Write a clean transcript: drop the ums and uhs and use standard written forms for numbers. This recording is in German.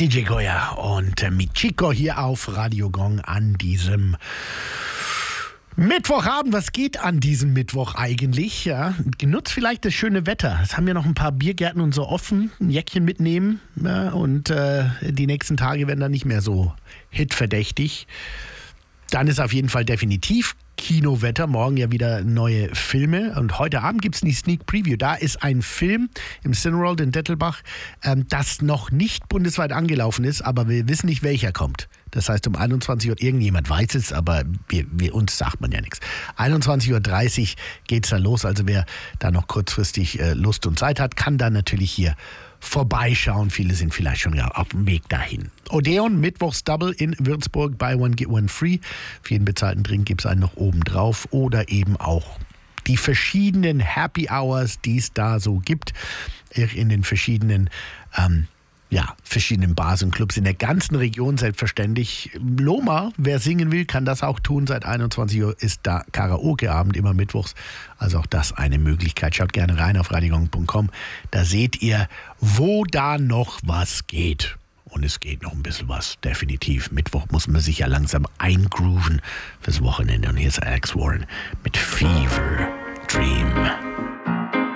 DJ Goya und mit Chico hier auf Radio Gong an diesem Mittwochabend. Was geht an diesem Mittwoch eigentlich? Ja, genutzt vielleicht das schöne Wetter. Es haben ja noch ein paar Biergärten und so offen, ein Jäckchen mitnehmen. Ja, und die nächsten Tage werden dann nicht mehr so hitverdächtig. Dann ist auf jeden Fall definitiv Kinowetter. Morgen ja wieder neue Filme. Und heute Abend gibt es eine Sneak Preview. Da ist ein Film im Cineworld in Dettelbach, das noch nicht bundesweit angelaufen ist, aber wir wissen nicht, welcher kommt. Das heißt, um 21 Uhr, irgendjemand weiß es, aber uns sagt man ja nichts. 21.30 Uhr geht es dann los. Also wer da noch kurzfristig Lust und Zeit hat, kann dann natürlich hier vorbeischauen. Viele sind vielleicht schon auf dem Weg dahin. Odeon, Mittwochs Double in Würzburg, Buy One, Get One Free. Für jeden bezahlten Drink gibt es einen noch oben drauf. Oder eben auch die verschiedenen Happy Hours, die es da so gibt. In den verschiedenen verschiedenen Bars und Clubs in der ganzen Region selbstverständlich. Loma, wer singen will, kann das auch tun. Seit 21 Uhr ist da Karaoke-Abend, immer mittwochs. Also auch das eine Möglichkeit. Schaut gerne rein auf radiogong.com. Da seht ihr, wo da noch was geht. Und es geht noch ein bisschen was, definitiv. Mittwoch muss man sich ja langsam eingrooven fürs Wochenende. Und hier ist Alex Warren mit Fever Dream.